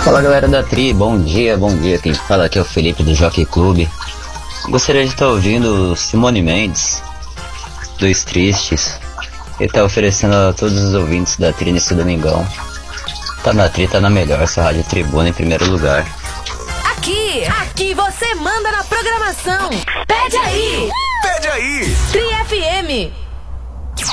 Fala galera da Tri, bom dia, quem fala aqui é o Felipe do Jockey Clube. Gostaria de estar ouvindo Simone Mendes, Dois Tristes. Ele tá oferecendo a todos os ouvintes da Tri nesse domingão. Tá na Tri, tá na melhor, essa rádio Tribuna em primeiro lugar. Aqui você manda na programação. Pede aí! Pede aí! Tri FM.